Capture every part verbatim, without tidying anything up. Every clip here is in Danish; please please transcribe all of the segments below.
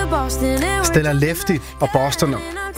Stella Lefty og Boston.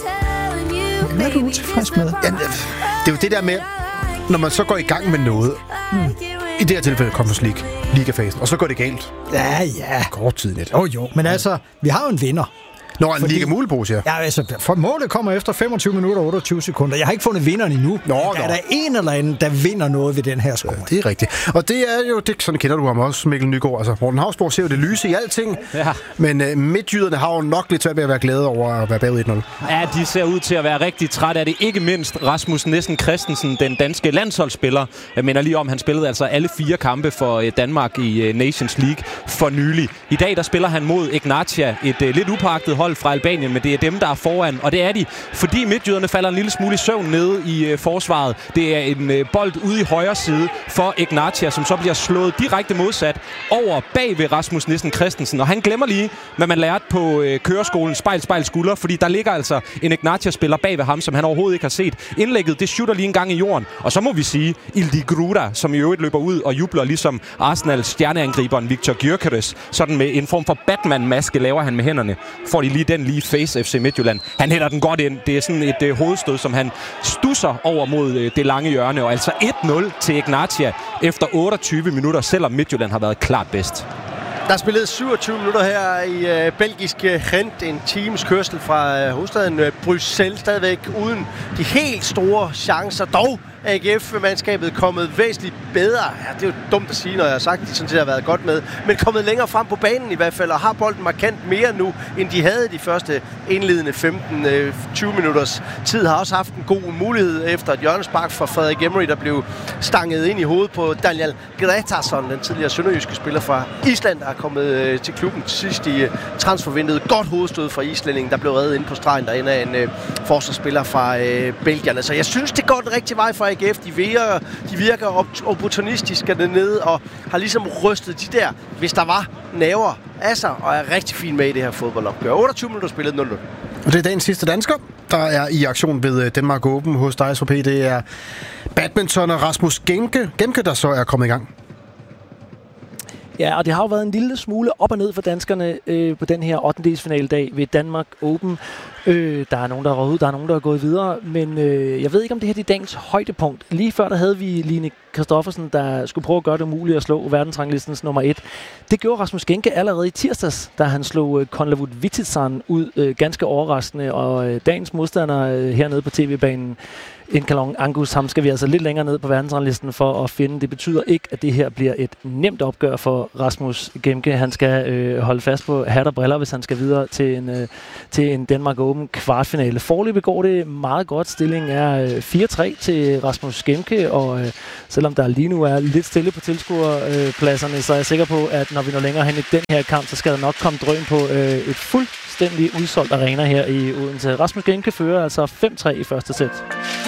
Hvad er du utilfreds med? Ja, det er jo det der med, når man så går i gang med noget. Hmm. I det her tilfælde Conference League, ligafasen, og så går det galt. Ja, ja. Kort tid lidt. Jo, jo. Men altså, vi har jo en vinder. Nå, en Liga Mulepose, ja. Ja, altså, for målet kommer efter femogtyve minutter og otteogtyve sekunder. Jeg har ikke fundet vinderen endnu. Nå, der er der en eller anden, der vinder noget ved den her score. Ja, det er rigtigt. Og det er jo, det, sådan kender du ham også, Mikkel Nygaard. Altså, Morten Hausborg ser jo det lyse i alting. Ja. Men uh, midtjyderne har jo nok lidt svært ved at være glade over at være bagud et nul. Ja, de ser ud til at være rigtig træt af det. Ikke mindst Rasmus Nissen Christensen, den danske landsholdsspiller. Jeg mener lige om, han spillede altså alle fire kampe for uh, Danmark i uh, Nations League for nylig. I dag der spiller han mod Ignatia, et uh, lidt upåagtet hold fra Albanien, men det er dem, der er foran, og det er de, fordi midtjyderne falder en lille smule i søvn nede i øh, forsvaret. Det er en øh, bold ude i højre side for Ignatia, som så bliver slået direkte modsat over bag ved Rasmus Nissen Christensen, og han glemmer lige, hvad man lærte på øh, køreskolen spejl, spejl, skulder, fordi der ligger altså en Ignatia-spiller bag ved ham, som han overhovedet ikke har set. Indlægget, det shooter lige en gang i jorden, og så må vi sige, Ildi Gruda, som i øvrigt løber ud og jubler, ligesom Arsenals stjerneangriberen Viktor Gyökeres, sådan med en form for Batman-maske laver han med hænderne. Får de lige den lige face F C Midtjylland. Han hælder den godt ind. Det er sådan et øh, hovedstød, som han stusser over mod øh, det lange hjørne. Og altså et nul til Ignatia efter otteogtyve minutter, selvom Midtjylland har været klart bedst. Der er spillet syvogtyve minutter her i øh, belgisk Gent. En times kørsel fra øh, hovedstaden øh, Bruxelles. Stadigvæk uden de helt store chancer. Dog er A G F-mandskabet kommet væsentligt bedre. Ja, det er jo dumt at sige, når jeg har sagt, at de sådan set har været godt med. Men kommet længere frem på banen i hvert fald, og har bolden markant mere nu, end de havde de første indledende femten til tyve minutters tid. Har også haft en god mulighed efter et hjørnespark fra Frederik Emery, der blev stanget ind i hovedet på Daniel Gretarsson, den tidligere sønderjyske spiller fra Island, der er kommet øh, til klubben sidst i øh, transfervinduet. Godt hovedstød fra islændingen, der blev reddet inde på stregen, der ender en øh, forsvarsspiller fra øh, Belgien. Så jeg synes, det går den rigtige vej for A G F. De virker, de virker op- opportunistiske dernede, og har ligesom rystet de der, hvis der var naver af sig, og er rigtig fin med i det her fodboldopgør. otteogtyve minutter spillet nul nul. Og det er dagens sidste dansker, der er i aktion ved Denmark Open hos dig, S V P. Det er badminton og Rasmus Gemke, Gemke, der så er kommet i gang. Ja, og det har jo været en lille smule op og ned for danskerne øh, på den her ottendedelsfinaledag ved Danmark Open. Øh, der er nogen, der er røget ud, der er nogen, der er gået videre, men øh, jeg ved ikke, om det her er dagens højdepunkt. Lige før der havde vi Line Kristoffersen, der skulle prøve at gøre det muligt at slå verdensranglistens nummer et. Det gjorde Rasmus Genke allerede i tirsdags, da han slog øh, Konlavut Vititsan ud øh, ganske overraskende, og øh, dagens modstander øh, hernede på tv-banen, Inkalong Angus, ham skal vi altså lidt længere ned på verdensranglisten for at finde. Det betyder ikke, at det her bliver et nemt opgør for Rasmus Gemke. Han skal øh, holde fast på hat og briller, hvis han skal videre til en, øh, til en Denmark Open kvartfinale. Foreløbig går det meget godt. Stillingen er øh, fire tre til Rasmus Gemke, og øh, selvom der lige nu er lidt stille på tilskuerpladserne, øh, så er jeg sikker på, at når vi når længere hen i den her kamp, så skal der nok komme drøn på øh, et fuldstændig udsolgt arena her i Odense. Rasmus Gemke fører altså fem tre i første sæt.